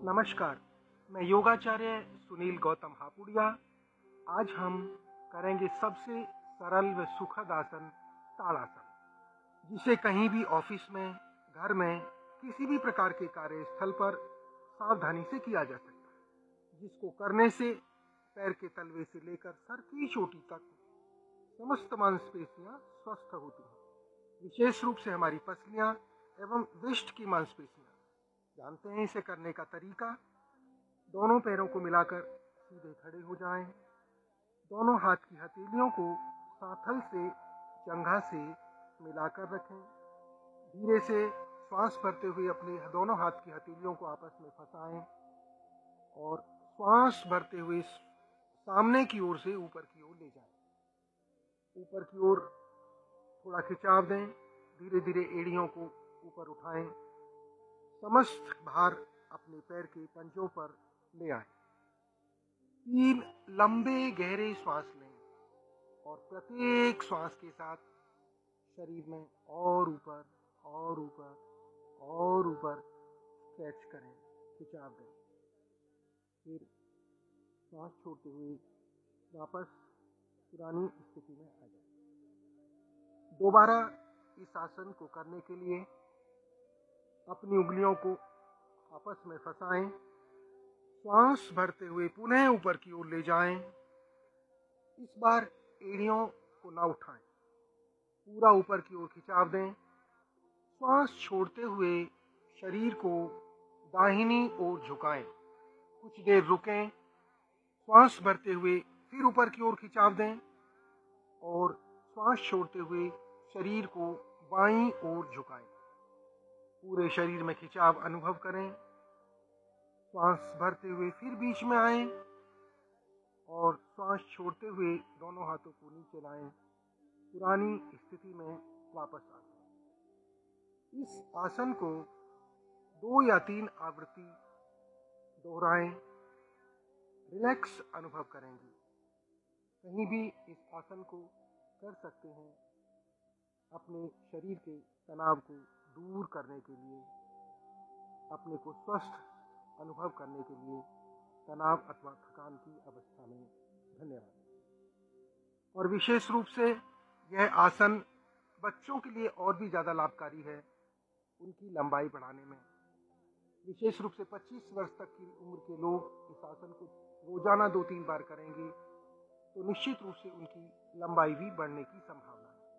नमस्कार, मैं योगाचार्य सुनील गौतम हापुड़िया। आज हम करेंगे सबसे सरल व सुखद आसन ताड़ासन, जिसे कहीं भी ऑफिस में, घर में, किसी भी प्रकार के कार्यस्थल पर सावधानी से किया जा सकता है। जिसको करने से पैर के तलवे से लेकर सर की चोटी तक समस्त मांसपेशियां स्वस्थ होती हैं। विशेष रूप से हमारी पसलियां एवं विष्ट की मांसपेशियां। जानते हैं इसे करने का तरीका। दोनों पैरों को मिलाकर सीधे खड़े हो जाएं। दोनों हाथ की हथेलियों को सांथल से जंघा से मिलाकर रखें। धीरे से श्वास भरते हुए अपने दोनों हाथ की हथेलियों को आपस में फंसाएं और श्वास भरते हुए सामने की ओर से ऊपर की ओर ले जाएं। ऊपर की ओर थोड़ा खिंचाव दें। धीरे धीरे एड़ियों को ऊपर उठाएं। समस्त भार अपने पैर के पंजों पर ले आए। 3 लंबे गहरे श्वास लें और प्रत्येक श्वास के साथ शरीर में और ऊपर और ऊपर और ऊपर स्ट्रेच करें, खिंचाव दें। फिर श्वास छोड़ते हुए वापस पुरानी स्थिति में आ जाए। दोबारा इस आसन को करने के लिए अपनी उंगलियों को आपस में फंसाएं। श्वास भरते हुए पुनः ऊपर की ओर ले जाएं। इस बार एड़ियों को ना उठाएं, पूरा ऊपर की ओर खिंचाव दें। श्वास छोड़ते हुए शरीर को दाहिनी ओर झुकाएं। कुछ देर रुकें। श्वास भरते हुए फिर ऊपर की ओर खिंचाव दें और श्वास छोड़ते हुए शरीर को बाईं ओर झुकाएं। पूरे शरीर में खिंचाव अनुभव करें। श्वास भरते हुए फिर बीच में आएं और श्वास छोड़ते हुए दोनों हाथों को नीचे लाएं। पुरानी स्थिति में वापस आ जाएं। इस आसन को 2 या 3 आवृत्ति दोहराएं। रिलैक्स अनुभव करेंगे। कहीं भी इस आसन को कर सकते हैं। अपने शरीर के तनाव को दूर करने के लिए, अपने को स्वस्थ अनुभव करने के लिए तनाव अथवा थकान की अवस्था में। धन्यवाद। और विशेष रूप से यह आसन बच्चों के लिए और भी ज़्यादा लाभकारी है, उनकी लंबाई बढ़ाने में। विशेष रूप से 25 वर्ष तक की उम्र के लोग इस आसन को रोजाना 2-3 बार करेंगे तो निश्चित रूप से उनकी लंबाई भी बढ़ने की संभावना है।